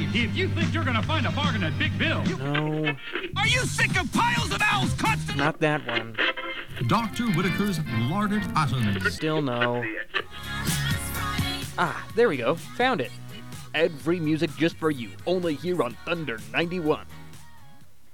If you think you're gonna find a bargain at Big Bill... No. Are you sick of piles of owls constantly... Not that one. Dr. Whitaker's Larded Atoms. Still no. Ah, there we go. Found it. Ad-free music just for you. Only here on Thunder 91.